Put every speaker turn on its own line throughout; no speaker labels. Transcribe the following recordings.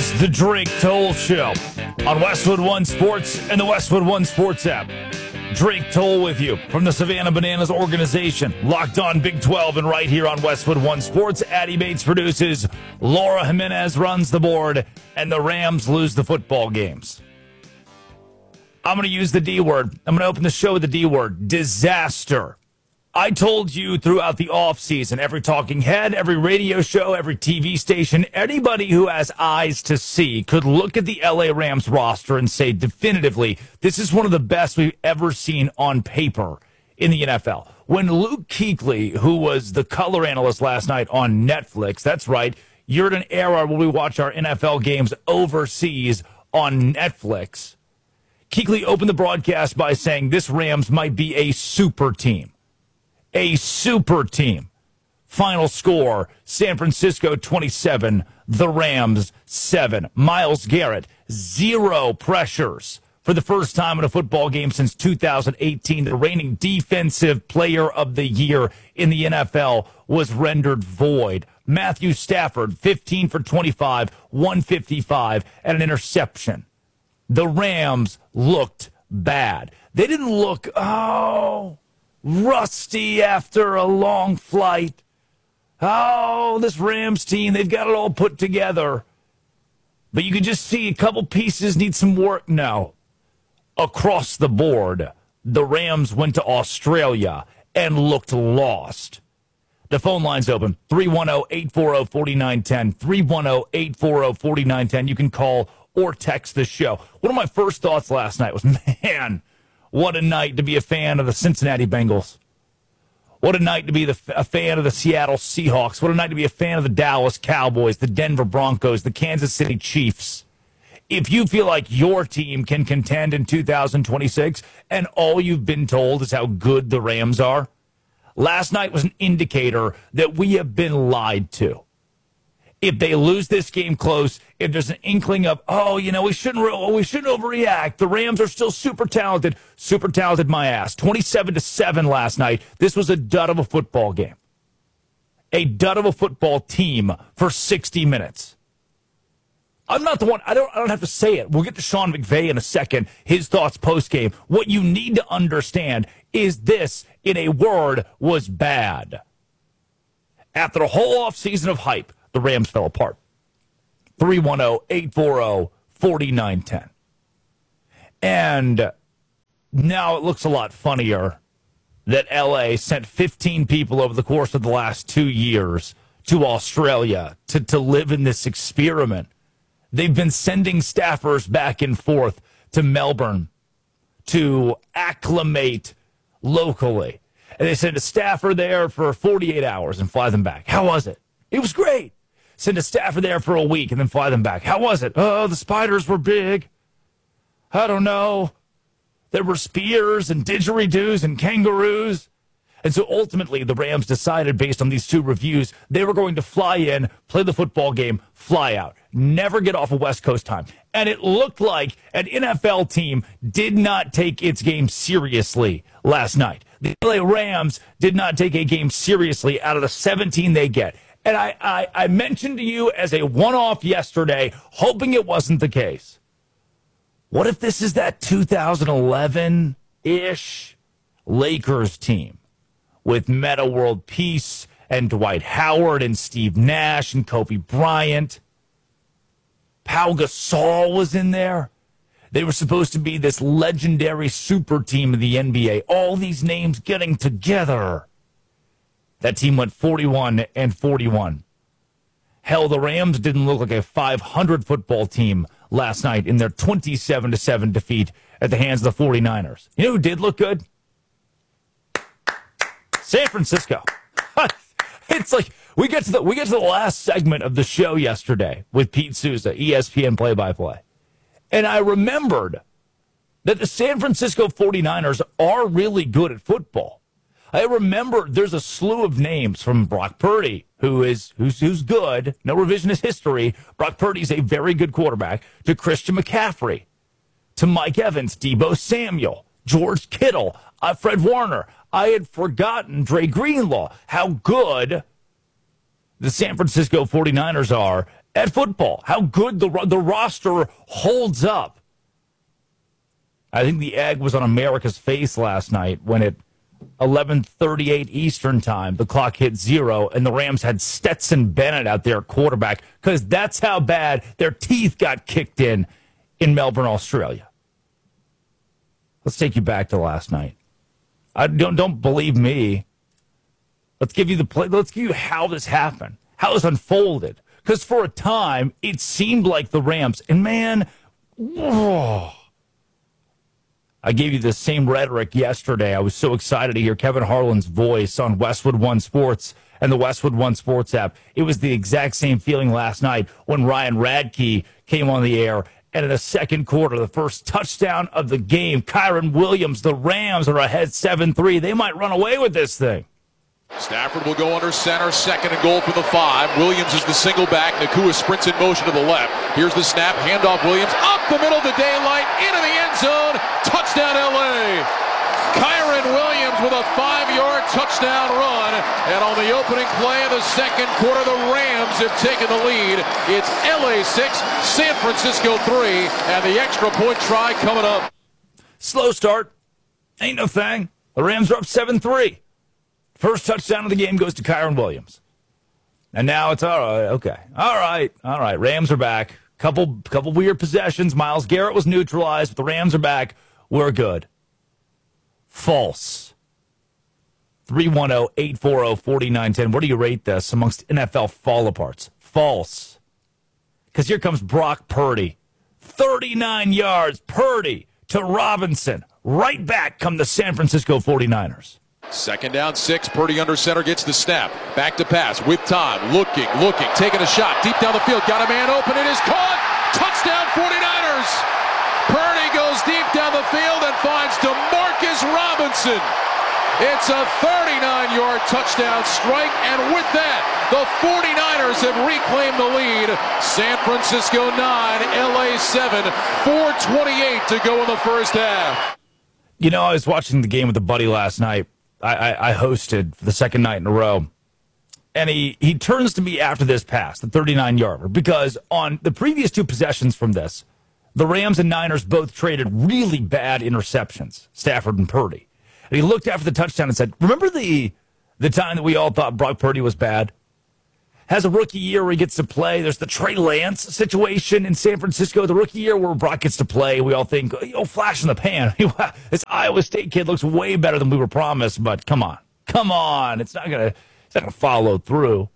It's the Drake Toll Show on Westwood One Sports and the Westwood One Sports app. Drake Toll with you from the Savannah Bananas organization. Locked on Big 12 and right here on Westwood One Sports. Addie Bates produces, Laura Jimenez runs the board, and the Rams lose the football games. I'm going to use the D word. I'm going to open the show with the D word, disaster. I told you throughout the offseason, every talking head, every radio show, every TV station, anybody who has eyes to see could look at the LA Rams roster and say definitively, this is one of the best we've ever seen on paper in the NFL. When Luke Kuechly, who was the color analyst last night on Netflix, that's right, you're in an era where we watch our NFL games overseas on Netflix. Kuechly opened the broadcast by saying this Rams might be a super team. A super team. Final score, San Francisco 27, the Rams 7. Myles Garrett, 0 pressures for the first time in a football game since 2018. The reigning defensive player of the year in the NFL was rendered void. Matthew Stafford, 15 for 25, 155, and an interception. The Rams looked bad. They didn't look, rusty after a long flight. Oh, this Rams team, they've got it all put together. But you can just see a couple pieces need some work. No. Across the board, the Rams went to Australia and looked lost. The phone line's open, 310-840-4910, 310-840-4910. You can call or text the show. One of my first thoughts last night was, man, what a night to be a fan of the Cincinnati Bengals. What a night to be a fan of the Seattle Seahawks. What a night to be a fan of the Dallas Cowboys, the Denver Broncos, the Kansas City Chiefs. If you feel like your team can contend in 2026 and all you've been told is how good the Rams are, last night was an indicator that we have been lied to. If they lose this game close, if there's an inkling of, we shouldn't overreact. The Rams are still super talented. Super talented, my ass. 27-7 last night. This was a dud of a football game. A dud of a football team for 60 minutes. I'm not the one. I don't have to say it. We'll get to Sean McVay in a second. His thoughts post-game. What you need to understand is this, in a word, was bad. After a whole offseason of hype, the Rams fell apart. 310-840-4910. And now it looks a lot funnier that L.A. sent 15 people over the course of the last 2 years to Australia to live in this experiment. They've been sending staffers back and forth to Melbourne to acclimate locally. And they sent a staffer there for 48 hours and fly them back. How was it? It was great. Send a staffer there for a week and then fly them back. How was it? Oh, the spiders were big. I don't know. There were spears and didgeridoos and kangaroos. And so ultimately the Rams decided, based on these two reviews, they were going to fly in, play the football game, fly out. Never get off of West Coast time. And it looked like an NFL team did not take its game seriously last night. The LA Rams did not take a game seriously out of the 17 they get. And I mentioned to you as a one-off yesterday, hoping it wasn't the case. What if this is that 2011-ish Lakers team with Metta World Peace and Dwight Howard and Steve Nash and Kobe Bryant? Pau Gasol was in there. They were supposed to be this legendary super team of the NBA. All these names getting together. That team went 41-41. Hell, the Rams didn't look like a 500 football team last night in their 27-7 defeat at the hands of the 49ers. You know who did look good? San Francisco. It's like we get to the last segment of the show yesterday with Pete Souza, ESPN play-by-play. And I remembered that the San Francisco 49ers are really good at football. I remember there's a slew of names from Brock Purdy, who's good, no revisionist history. Brock Purdy's a very good quarterback, to Christian McCaffrey, to Mike Evans, Deebo Samuel, George Kittle, Fred Warner. I had forgotten Dre Greenlaw, how good the San Francisco 49ers are at football, how good the roster holds up. I think the egg was on America's face last night when at 11:38 Eastern time, the clock hit 0, and the Rams had Stetson Bennett out there at quarterback because that's how bad their teeth got kicked in Melbourne, Australia. Let's take you back to last night. Don't believe me. Let's give you the play. Let's give you how this happened, how this unfolded. Because for a time, it seemed like the Rams, and man, whoa. I gave you the same rhetoric yesterday. I was so excited to hear Kevin Harlan's voice on Westwood One Sports and the Westwood One Sports app. It was the exact same feeling last night when Ryan Radke came on the air. And in the second quarter, the first touchdown of the game, Kyron Williams, the Rams are ahead 7-3. They might run away with this thing.
Stafford will go under center, 2nd and goal from the 5. Williams is the single back. Nakua sprints in motion to the left. Here's the snap, handoff Williams, up the middle to daylight, into the end zone, touchdown LA. Kyron Williams with a 5-yard touchdown run. And on the opening play of the second quarter, the Rams have taken the lead. It's LA 6, San Francisco 3, and the extra point try coming up.
Slow start. Ain't no thing. The Rams are up 7-3. First touchdown of the game goes to Kyron Williams. And now it's all right. Okay. All right. Rams are back. Couple weird possessions. Myles Garrett was neutralized, but the Rams are back. We're good. False. 310-840-4910. Where do you rate this amongst NFL fall-aparts? False. Because here comes Brock Purdy. 39 yards. Purdy to Robinson. Right back come the San Francisco 49ers.
2nd down, 6. Purdy under center gets the snap. Back to pass with time. Looking, taking a shot. Deep down the field. Got a man open. It is caught. Touchdown 49ers. Purdy goes deep down the field and finds DeMarcus Robinson. It's a 39-yard touchdown strike. And with that, the 49ers have reclaimed the lead. San Francisco 9, LA 7. 4:28 to go in the first half.
You know, I was watching the game with a buddy last night. I hosted for the second night in a row. And he turns to me after this pass, the 39-yarder, because on the previous 2 possessions from this, the Rams and Niners both traded really bad interceptions, Stafford and Purdy. And he looked after the touchdown and said, remember the time that we all thought Brock Purdy was bad? Has a rookie year where he gets to play. There's the Trey Lance situation in San Francisco. The rookie year where Brock gets to play. We all think, flash in the pan. This Iowa State kid looks way better than we were promised, but come on. It's not gonna follow through.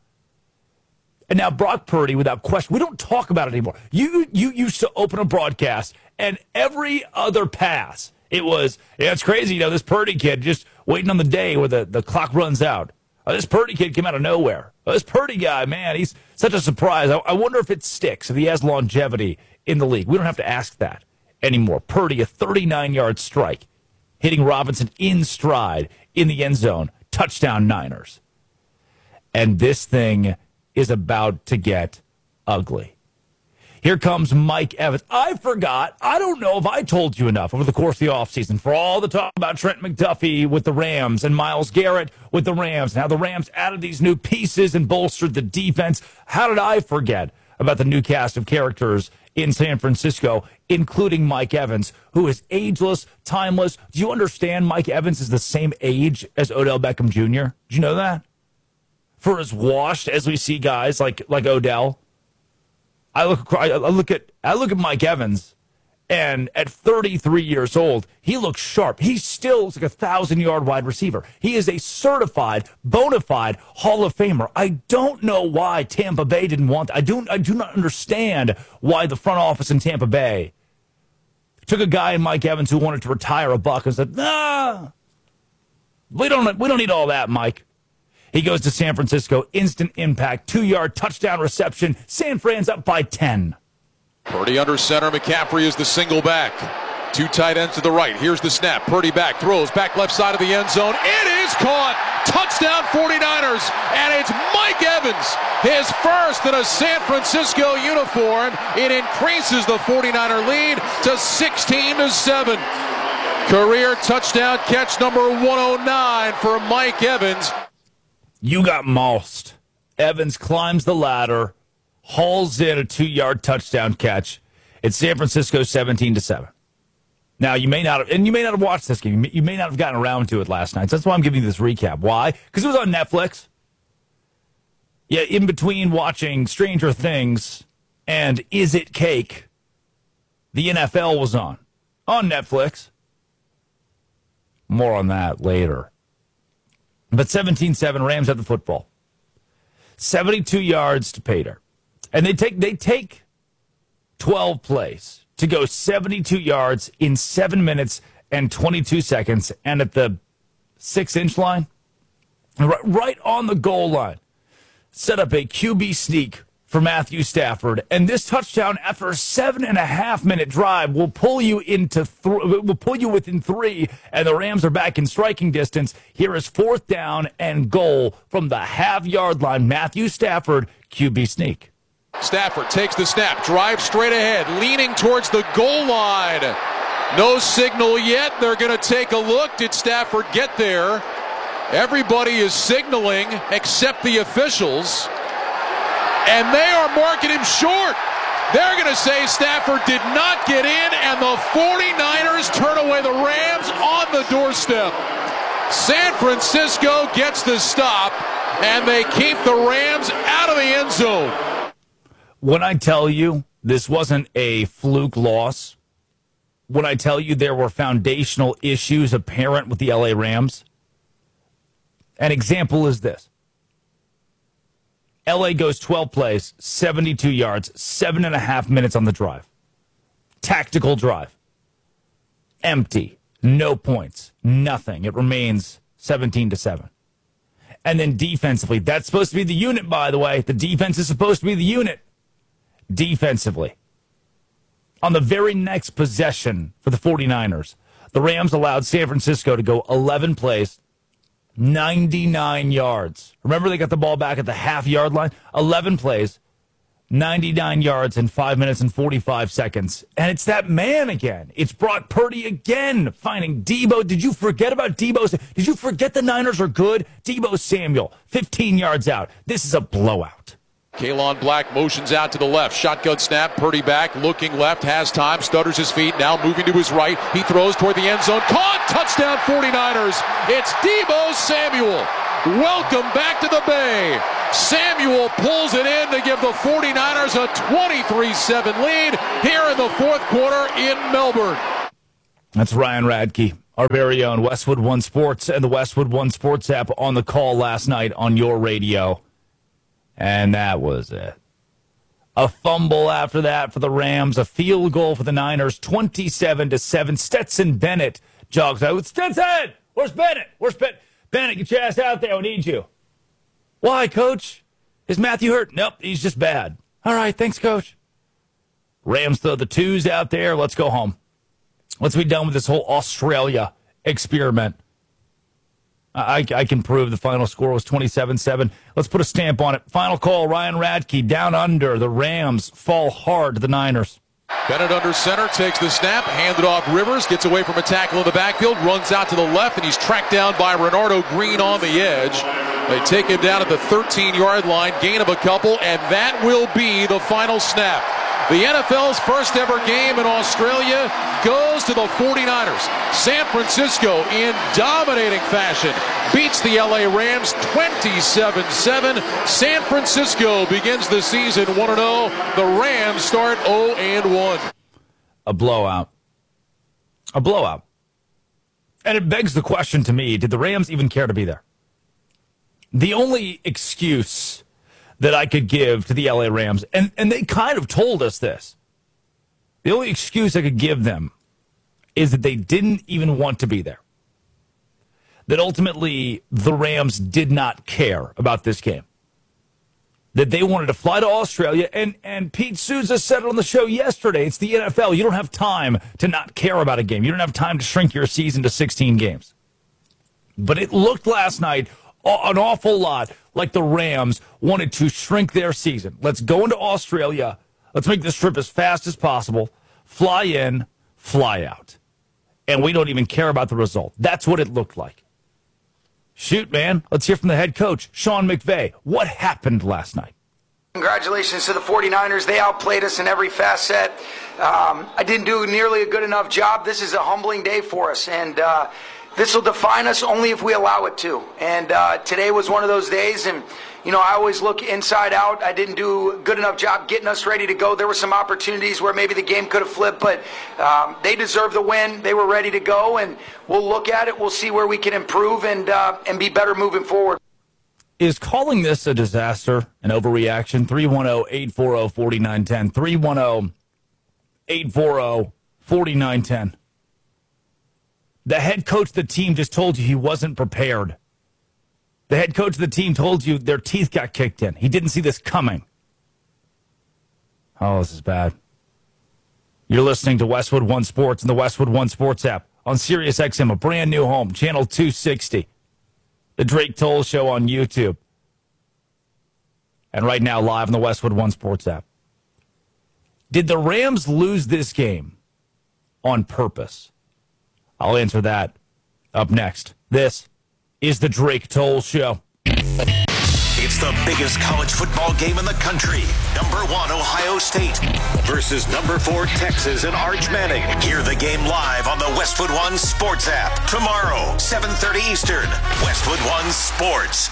And now Brock Purdy, without question, we don't talk about it anymore. You used to open a broadcast, and every other pass, it was, it's crazy, this Purdy kid just waiting on the day where the clock runs out. This Purdy kid came out of nowhere. This Purdy guy, man, he's such a surprise. I wonder if it sticks, if he has longevity in the league. We don't have to ask that anymore. Purdy, a 39-yard strike, hitting Robinson in stride in the end zone. Touchdown Niners. And this thing is about to get ugly. Here comes Mike Evans. I forgot. I don't know if I told you enough over the course of the offseason for all the talk about Trent McDuffie with the Rams and Myles Garrett with the Rams. Now the Rams added these new pieces and bolstered the defense. How did I forget about the new cast of characters in San Francisco, including Mike Evans, who is ageless, timeless? Do you understand Mike Evans is the same age as Odell Beckham Jr.? Do you know that? For as washed as we see guys like Odell. I look at Mike Evans, and at 33 years old, he looks sharp. He still looks like a 1,000-yard wide receiver. He is a certified, bona fide Hall of Famer. I don't know why Tampa Bay didn't want that. I do not understand why the front office in Tampa Bay took a guy in Mike Evans who wanted to retire a buck and said, we don't need all that, Mike. He goes to San Francisco, instant impact, 2-yard touchdown reception. San Fran's up by 10.
Purdy under center. McCaffrey is the single back. 2 tight ends to the right. Here's the snap. Purdy back, throws back left side of the end zone. It is caught. Touchdown 49ers. And it's Mike Evans, his first in a San Francisco uniform. It increases the 49er lead to 16-7. Career touchdown catch number 109 for Mike Evans.
You got mossed. Evans climbs the ladder, hauls in a 2-yard touchdown catch. It's San Francisco 17-7. Now, you may not have watched this game. You may not have gotten around to it last night. So that's why I'm giving you this recap. Why? Because it was on Netflix. Yeah, in between watching Stranger Things and Is It Cake, the NFL was on Netflix. More on that later. But 17-7, Rams have the football. 72 yards to Pater. And they take 12 plays to go 72 yards in 7 minutes and 22 seconds. And at the 6-inch line, right on the goal line, set up a QB sneak for Matthew Stafford. And this touchdown, after a 7.5-minute drive, will pull you within 3, and the Rams are back in striking distance. Here is 4th down and goal from the half-yard line. Matthew Stafford, QB sneak.
Stafford takes the snap, drives straight ahead, leaning towards the goal line. No signal yet. They're going to take a look. Did Stafford get there? Everybody is signaling except the officials. And they are marking him short. They're going to say Stafford did not get in, and the 49ers turn away the Rams on the doorstep. San Francisco gets the stop, and they keep the Rams out of the end zone.
When I tell you this wasn't a fluke loss, when I tell you there were foundational issues apparent with the LA Rams, an example is this. LA goes 12 plays, 72 yards, 7.5 minutes on the drive. Tactical drive. Empty. No points. Nothing. It remains 17-7. And then defensively, that's supposed to be the unit, by the way. The defense is supposed to be the unit. Defensively. On the very next possession for the 49ers, the Rams allowed San Francisco to go 11 plays, 99 yards. Remember, they got the ball back at the half-yard line? 11 plays, 99 yards in 5 minutes and 45 seconds. And it's that man again. It's Brock Purdy again, finding Deebo. Did you forget about Deebo? Did you forget the Niners are good? Deebo Samuel, 15 yards out. This is a blowout.
Kalon Black motions out to the left. Shotgun snap. Purdy back, looking left, has time, stutters his feet, now moving to his right. He throws toward the end zone. Caught! Touchdown 49ers. It's Deebo Samuel. Welcome back to the Bay. Samuel pulls it in to give the 49ers a 23-7 lead here in the fourth quarter in Melbourne.
That's Ryan Radke, our very own Westwood One Sports and the Westwood One Sports app on the call last night on your radio. And that was it. A fumble after that for the Rams, a field goal for the Niners, 27-7. Stetson Bennett jogs out. Stetson! Where's Bennett? Where's Bennett? Bennett, get your ass out there. We need you. Why, Coach? Is Matthew hurt? Nope, he's just bad. All right, thanks, Coach. Rams throw the 2s out there. Let's go home. Let's be done with this whole Australia experiment. I can prove the final score was 27-7. Let's put a stamp on it. Final call, Ryan Radke, down under. The Rams fall hard to the Niners.
Bennett under center, takes the snap, handed off Rivers, gets away from a tackle in the backfield, runs out to the left, and he's tracked down by Renardo Green on the edge. They take him down at the 13-yard line, gain of a couple, and that will be the final snap. The NFL's first ever game in Australia goes to the 49ers. San Francisco, in dominating fashion, beats the LA Rams 27-7. San Francisco begins the season 1-0. The Rams start 0-1.
A blowout. A blowout. And it begs the question to me, did the Rams even care to be there? The only excuse that I could give to the LA Rams, and they kind of told us this. The only excuse I could give them is that they didn't even want to be there. That ultimately the Rams did not care about this game. That they wanted to fly to Australia, and Pete Souza said it on the show yesterday. It's the NFL. You don't have time to not care about a game. You don't have time to shrink your season to 16 games. But it looked last night an awful lot like the Rams wanted to shrink their season. Let's go into Australia. Let's make this trip as fast as possible. Fly in, fly out. And we don't even care about the result. That's what it looked like. Shoot, man. Let's hear from the head coach, Sean McVay. What happened last night?
Congratulations to the 49ers. They outplayed us in every facet. I didn't do nearly a good enough job. This is a humbling day for us, and this will define us only if we allow it to. And today was one of those days, and I always look inside out. I didn't do a good enough job getting us ready to go. There were some opportunities where maybe the game could have flipped, but they deserve the win. They were ready to go, and we'll look at it. We'll see where we can improve and be better moving forward.
Is calling this a disaster an overreaction? 310-840-4910. 310-840-4910. The head coach of the team just told you he wasn't prepared. The head coach of the team told you their teeth got kicked in. He didn't see this coming. Oh, this is bad. You're listening to Westwood One Sports and the Westwood One Sports app on SiriusXM, a brand new home, channel 260. The Drake Toll Show on YouTube. And right now, live on the Westwood One Sports app. Did the Rams lose this game on purpose? I'll answer that up next. This is the Drake Toll Show.
It's the biggest college football game in the country. Number 1, Ohio State versus number 4, Texas and Arch Manning. Hear the game live on the Westwood One Sports app. Tomorrow, 7:30 Eastern. Westwood One Sports.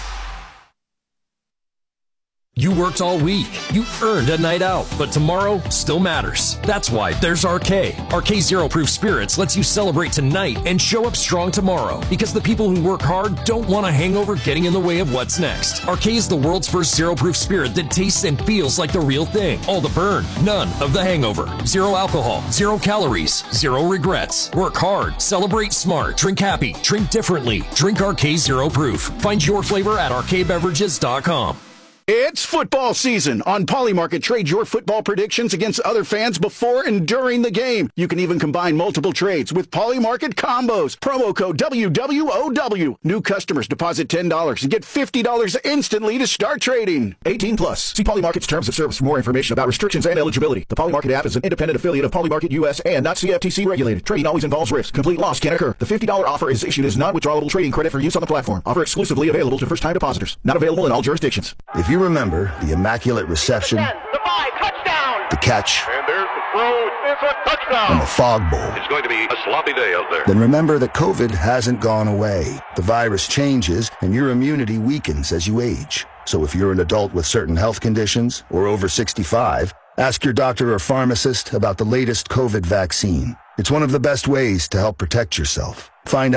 You worked all week. You earned a night out, but tomorrow still matters. That's why there's RK. RK Zero Proof Spirits lets you celebrate tonight and show up strong tomorrow, because the people who work hard don't want a hangover getting in the way of what's next. RK is the world's first zero proof spirit that tastes and feels like the real thing. All the burn, none of the hangover. Zero alcohol, 0 calories, 0 regrets. Work hard, celebrate smart, drink happy, drink differently. Drink RK Zero Proof. Find your flavor at rkbeverages.com.
It's football season. On Polymarket, trade your football predictions against other fans before and during the game. You can even combine multiple trades with Polymarket combos. Promo code WWOW. New customers deposit $10 and get $50 instantly to start trading. 18 plus. See Polymarket's terms of service for more information about restrictions and eligibility. The Polymarket app is an independent affiliate of Polymarket US and not CFTC regulated. Trading always involves risk. Complete loss can occur. The $50 offer is issued as non-withdrawable trading credit for use on the platform. Offer exclusively available to first-time depositors. Not available in all jurisdictions.
If you remember the immaculate reception, the catch,
and there's the throw, it's a touchdown,
and the fog bowl,
it's going to be a sloppy day out there.
Then remember that COVID hasn't gone away. The virus changes, and your immunity weakens as you age. So if you're an adult with certain health conditions or over 65, ask your doctor or pharmacist about the latest COVID vaccine. It's one of the best ways to help protect yourself. Find out